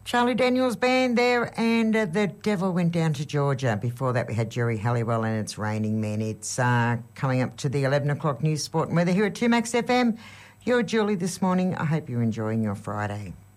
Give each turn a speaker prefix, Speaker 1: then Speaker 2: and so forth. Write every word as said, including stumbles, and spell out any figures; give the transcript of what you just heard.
Speaker 1: Charlie Daniels Band there, and uh, The Devil Went Down to Georgia. Before that, we had Jerry Halliwell and It's Raining Men. It's uh, coming up to the eleven o'clock news, sport and weather here at two Max F M. You're Julie this morning. I hope you're enjoying your Friday.